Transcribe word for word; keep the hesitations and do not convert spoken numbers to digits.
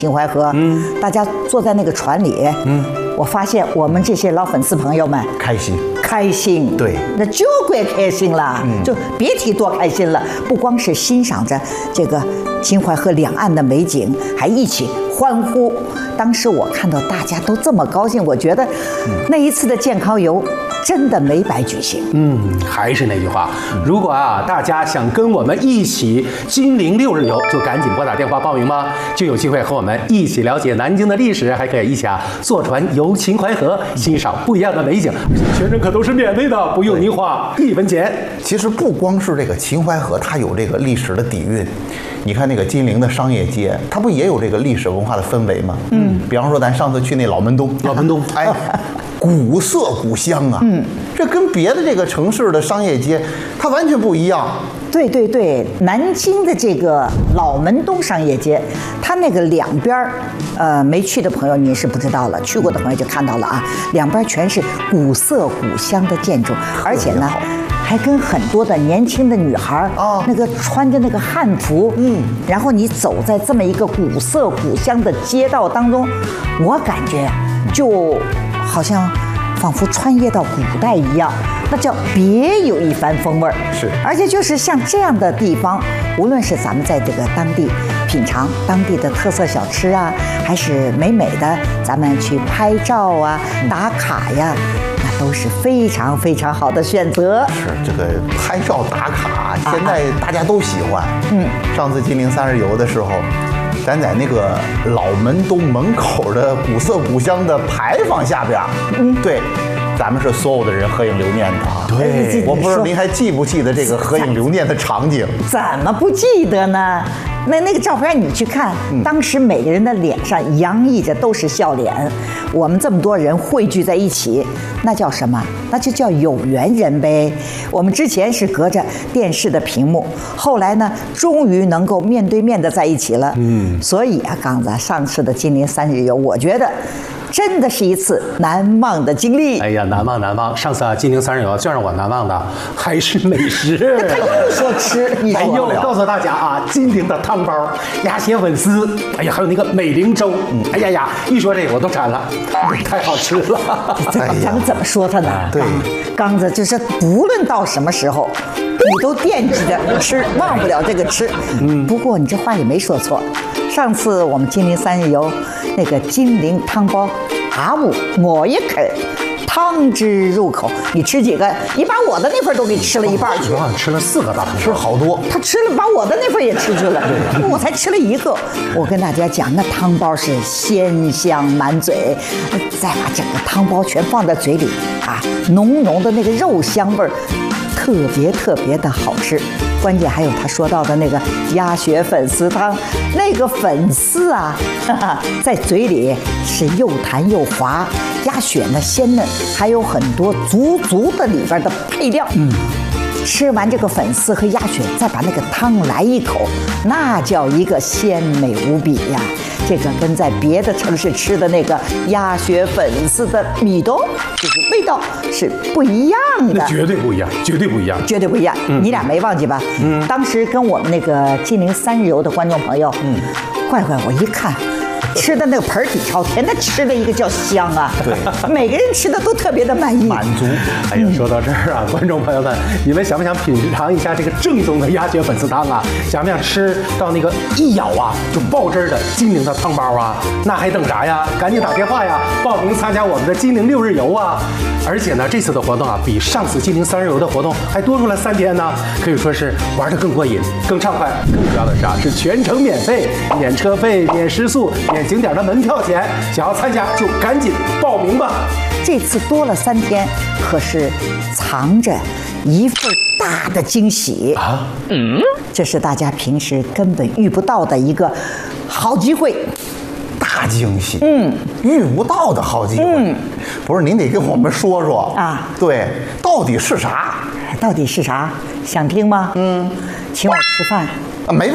秦淮河，嗯，大家坐在那个船里，嗯，我发现我们这些老粉丝朋友们开心， 开心， 对， 那就怪开心了，嗯，就别提多开心了。不光是欣赏着这个秦淮河两岸的美景，还一起欢呼。当时我看到大家都这么高兴，我觉得那一次的健康游真的没白举行。 嗯，还是那句话，如果啊大家想跟我们一起金陵六日游，就赶紧拨打电话报名吧，就有机会和我们一起了解南京的历史，还可以一起啊坐船游秦淮河，欣赏不一样的美景。全程可都是免费的，不用您花一分钱。 其实不光是这个秦淮河，它有这个历史的底蕴。你看那个金陵的商业街，它不也有这个历史文化的氛围吗？嗯，比方说咱上次去那老门东， 老门东， 哎，古色古香啊，嗯，这跟别的这个城市的商业街它完全不一样。 对对对，南京的这个老门东商业街，它那个两边儿，呃，没去的朋友你是不知道了，去过的朋友就看到了啊，两边全是古色古香的建筑，而且呢，还跟很多的年轻的女孩哦，那个穿着那个汉服，嗯，然后你走在这么一个古色古香的街道当中，我感觉就好像仿佛穿越到古代一样，那叫别有一番风味儿。 是， 而且就是像这样的地方，无论是咱们在这个当地品尝当地的特色小吃啊，还是美美的咱们去拍照啊、打卡呀，那都是非常非常好的选择。 是这个拍照打卡，现在大家都喜欢。嗯，上次金陵三日游的时候，咱在那个老门东门口的古色古香的牌坊下边，嗯，对，咱们是所有的人合影留念的啊。 对， 我不知道您还记不记得这个合影留念的场景？ 怎么不记得呢？那那个照片你去看，当时每个人的脸上洋溢着都是笑脸。我们这么多人汇聚在一起，那叫什么？那就叫有缘人呗。我们之前是隔着电视的屏幕，后来呢，终于能够面对面的在一起了。嗯，所以啊，刚才上次的金陵三日游，我觉得真的是一次难忘的经历。 哎呀，难忘难忘！上次啊，金陵三日游最让我难忘的还是美食。 他又说吃，你哎呦，告诉大家啊，金陵的汤包、鸭血粉丝，哎呀，还有那个美龄粥，嗯，哎呀呀，一说这个我都馋了，太好吃了。 咱咱们怎么说它呢？ 对， 刚子就是不论到什么时候，你都惦记着吃，忘不了这个吃。嗯，不过你这话也没说错。上次我们金陵三日游，那个金陵汤包，啊呜，我一啃，汤汁入口。你吃几个？你把我的那份都给吃了一半去。 我好像吃了四个吧， 吃了好多。 他吃了，把我的那份也吃去了，我才吃了一个。我跟大家讲，那汤包是鲜香满嘴，再把整个汤包全放在嘴里啊，浓浓的那个肉香味儿，特别特别的好吃。关键还有他说到的那个鸭血粉丝汤，那个粉丝啊，哈哈，在嘴里是又弹又滑，鸭血呢鲜嫩，还有很多足足的里边的配料。嗯，吃完这个粉丝和鸭血，再把那个汤来一口，那叫一个鲜美无比呀！这个跟在别的城市吃的那个鸭血粉丝的米豆，就是味道是不一样的。 那绝对不一样，绝对不一样， 绝对不一样。嗯、你俩没忘记吧？嗯，当时跟我们那个金陵三日游的观众朋友，嗯，怪怪，我一看。吃的那个盆底朝天，那吃了一个叫香啊！ 对， 每个人吃的都特别的满意满足。 哎呀，说到这儿啊，观众朋友们，你们想不想品尝一下这个正宗的鸭血粉丝汤啊？想不想吃到那个一咬啊就爆汁的金陵的汤包啊？那还等啥呀？赶紧打电话呀，报名参加我们的金陵六日游啊！而且呢，这次的活动啊，比上次金陵三日游的活动还多出了三天呢，可以说是玩得更过瘾、更畅快。更主要的是啊，是全程免费，免车费、免食宿、免景点的门票钱。想要参加就赶紧报名吧。 这次多了三天，可是藏着一份大的惊喜啊！嗯，这是大家平时根本遇不到的一个好机会。 大惊喜，嗯，遇不到的好机会，嗯，不是您得跟我们说说啊？对，到底是啥？ 到底是啥？想听吗？嗯，请我吃饭。 啊，没。